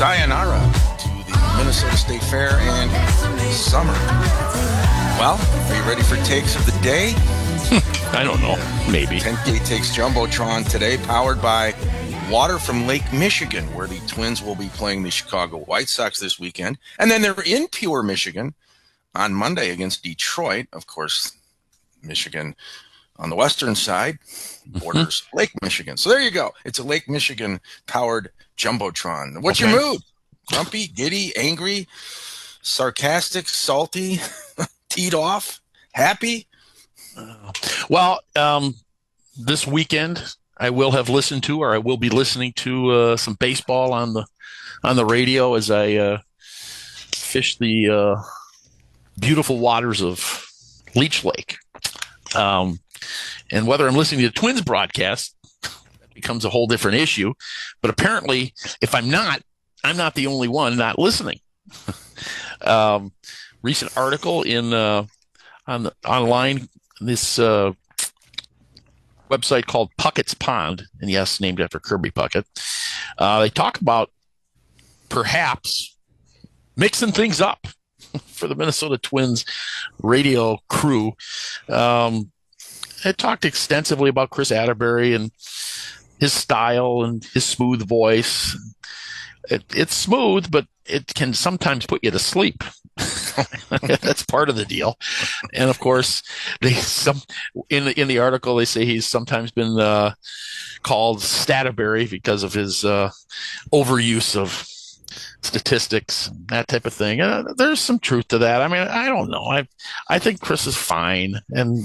sayonara to the Minnesota State Fair and summer. Well, are you ready for takes of the day? I don't know. Maybe. 10K takes Jumbotron today, powered by water from Lake Michigan, where the Twins will be playing the Chicago White Sox this weekend. And then they're in Pure, Michigan on Monday against Detroit. Of course, Michigan on the western side borders Lake Michigan. So there you go. It's a Lake Michigan powered Jumbotron. What's your mood? Grumpy, giddy, angry, sarcastic, salty, teed off, happy? Well, this weekend I will have listened to, or I will be listening to some baseball on the radio as I fish the beautiful waters of Leech Lake. And whether I'm listening to the Twins broadcast, that becomes a whole different issue. But apparently, if I'm not the only one not listening. Recent article online. This website called Puckett's Pond, and yes, named after Kirby Puckett. They talk about perhaps mixing things up for the Minnesota Twins radio crew. It talked extensively about Chris Atterbury and his style and his smooth voice. It's smooth, but it can sometimes put you to sleep. That's part of the deal. And of course, in the article they say he's sometimes been called Stataberry because of his overuse of statistics, that type of thing. There's some truth to that. I mean, I don't know. I think Chris is fine, and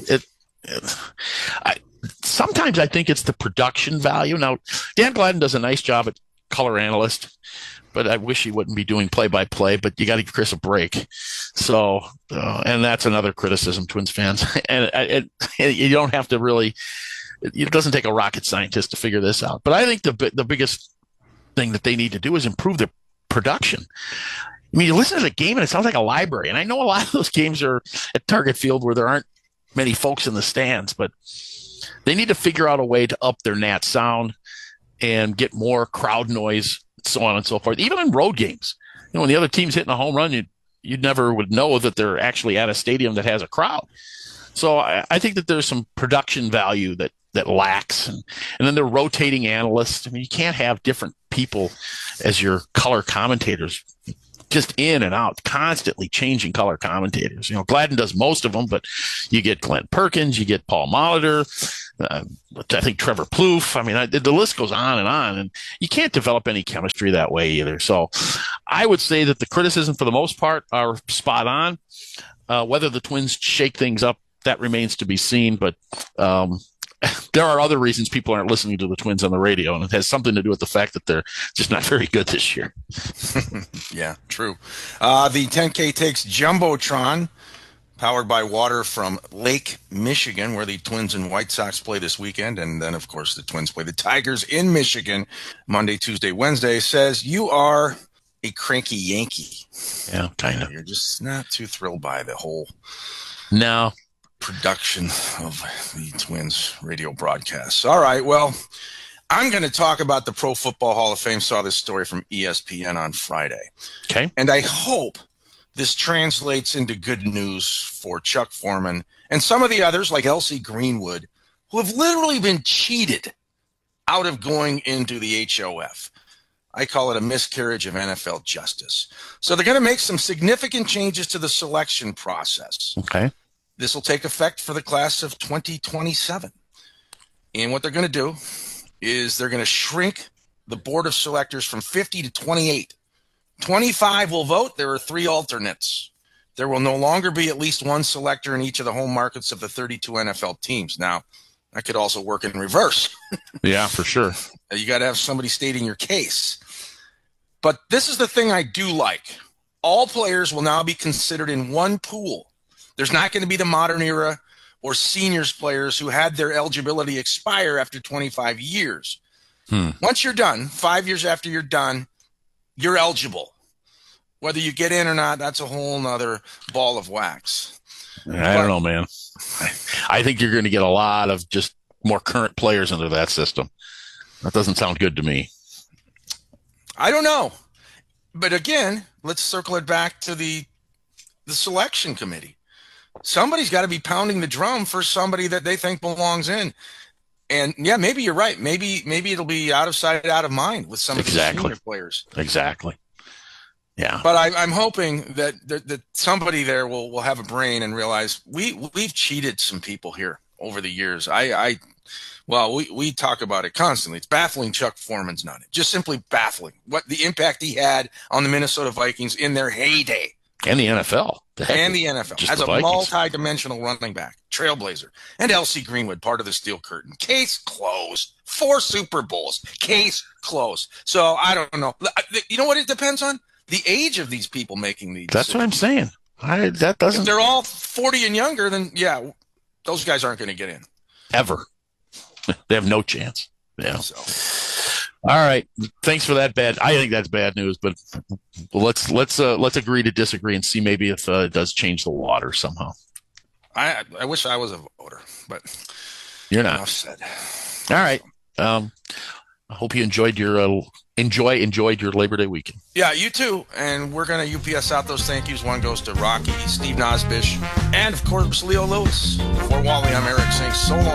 sometimes I think it's the production value. Now, Dan Gladden does a nice job at color analyst, but I wish he wouldn't be doing play-by-play, but you got to give Chris a break. So, and that's another criticism, Twins fans. And you don't have to really, it doesn't take a rocket scientist to figure this out. But I think the biggest thing that they need to do is improve their production. I mean, you listen to the game and it sounds like a library. And I know a lot of those games are at Target Field where there aren't many folks in the stands, but they need to figure out a way to up their Nat sound and get more crowd noise, so on and so forth. Even in road games, when the other team's hitting a home run, you never would know that they're actually at a stadium that has a crowd. So I think that there's some production value that lacks. And then they're rotating analysts. I mean, you can't have different people as your color commentators, just in and out, constantly changing color commentators. Gladden does most of them, but you get Glenn Perkins, you get Paul Molitor, I think Trevor Plouffe. I mean, the list goes on, and you can't develop any chemistry that way either. So I would say that the criticism for the most part are spot on. Whether the Twins shake things up, that remains to be seen, but there are other reasons people aren't listening to the Twins on the radio, and it has something to do with the fact that they're just not very good this year. Yeah, true. The 10K takes Jumbotron, powered by water from Lake Michigan, where the Twins and White Sox play this weekend. And then, of course, the Twins play the Tigers in Michigan Monday, Tuesday, Wednesday. Says you are a cranky Yankee. Yeah, kind of. You're just not too thrilled by the whole production of the Twins radio broadcasts. All right, well, I'm going to talk about the Pro Football Hall of Fame. Saw this story from ESPN on Friday. Okay. And I hope this translates into good news for Chuck Foreman and some of the others like Elsie Greenwood, who have literally been cheated out of going into the HOF. I call it a miscarriage of NFL justice. So they're going to make some significant changes to the selection process. Okay. This will take effect for the class of 2027. And what they're going to do is they're going to shrink the board of selectors from 50 to 28. 25 will vote. There are 3 alternates. There will no longer be at least one selector in each of the home markets of the 32 NFL teams. Now, that could also work in reverse. Yeah, for sure. You got to have somebody stating your case. But this is the thing I do like. All players will now be considered in one pool. There's not going to be the modern era or seniors players who had their eligibility expire after 25 years. Once you're done, 5 years after you're done, you're eligible. Whether you get in or not, that's a whole nother ball of wax. I don't know, man. I think you're going to get a lot of just more current players into that system. That doesn't sound good to me. I don't know. but again, let's circle it back to the selection committee. Somebody's got to be pounding the drum for somebody that they think belongs in. And yeah, maybe you're right. Maybe it'll be out of sight, out of mind with some of the senior players. Exactly. Yeah. But I'm hoping that somebody there will have a brain and realize we've cheated some people here over the years. We talk about it constantly. It's baffling Chuck Foreman's done it. Just simply baffling what the impact he had on the Minnesota Vikings in their heyday. And the NFL. As a multi-dimensional running back, trailblazer. And L.C. Greenwood, part of the Steel Curtain. Case closed. 4 Super Bowls. Case closed. So I don't know. You know what it depends on? The age of these people making these That's decisions. what I'm saying. If they're all 40 and younger, then yeah, those guys aren't going to get in. Ever. They have no chance. Yeah. So. All right. Thanks for that. I think that's bad news, but let's agree to disagree and see maybe if it does change the water somehow. I wish I was a voter, but you're not. Enough said. All right. I hope you enjoyed your Labor Day weekend. Yeah, you too. And we're going to UPS out those thank yous. One goes to Rocky, Steve Nosbish, and of course Leo Lewis. For Wally, I'm Eric saying so long.